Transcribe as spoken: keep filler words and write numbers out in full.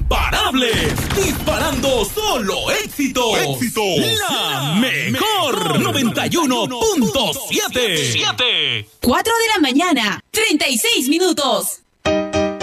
imparables, disparando solo éxitos. Éxitos. La mejor noventa y uno punto siete. cuatro de la mañana, treinta y seis minutos.